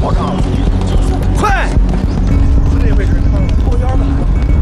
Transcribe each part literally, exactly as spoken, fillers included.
我告诉你，快！这位置靠腰的。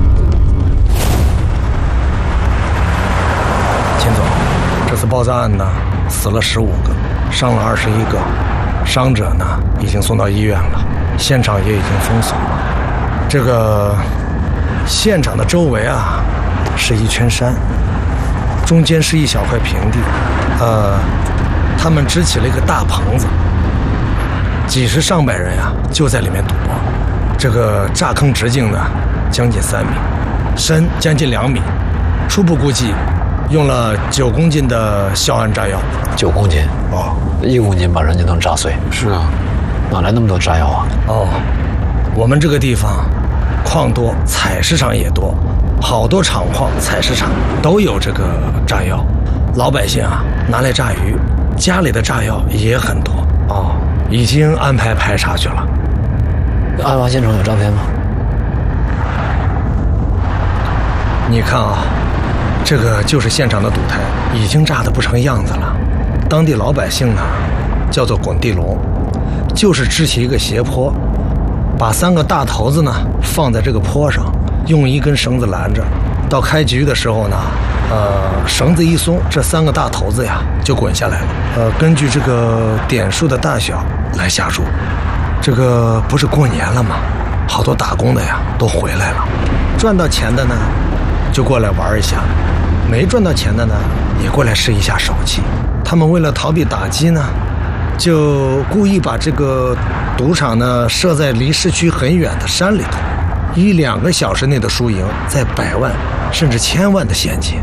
秦总，这次爆炸案呢，死了十五个，伤了二十一个，伤者呢已经送到医院了，现场也已经封锁。这个现场的周围啊，是一圈山，中间是一小块平地，呃，他们支起了一个大棚子，几十上百人呀、啊、就在里面赌博。这个炸坑直径呢将近三米，深将近两米，初步估计用了九公斤的硝铵炸药。 九公斤哦， 一公斤把人就能炸碎。 是啊， 哪来那么多炸药啊？ 哦，我们这个地方矿多，采石场也多，好多厂矿、采石场都有这个炸药。老百姓啊拿来炸鱼，家里的炸药也很多。哦，已经安排排查去了。 案发现场有照片吗？ 你看啊，这个就是现场的赌台，已经炸得不成样子了。当地老百姓呢，叫做滚地龙，就是支起一个斜坡，把三个大头子呢放在这个坡上，用一根绳子拦着。到开局的时候呢，呃，绳子一松，这三个大头子呀就滚下来了。呃，根据这个点数的大小来下注。这个不是过年了吗？好多打工的呀都回来了，赚到钱的呢就过来玩一下，没赚到钱的呢也过来试一下手气。他们为了逃避打击呢，就故意把这个赌场呢设在离市区很远的山里头，一两个小时内的输赢在百万甚至千万的现金。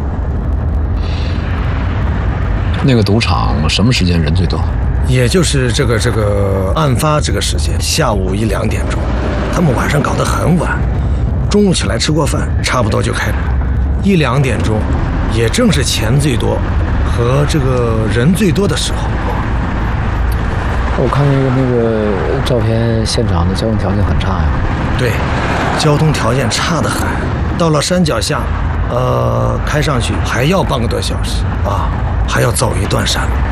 那个赌场什么时间人最多？ 也就是这个这个案发这个时间，下午一两点钟，他们晚上搞得很晚，中午起来吃过饭，差不多就开。一两点钟，也正是钱最多和这个人最多的时候。 我看那个那个照片，现场的交通条件很差呀。 对，交通条件差得很。到了山脚下，呃，开上去还要半个多小时啊，还要走一段山。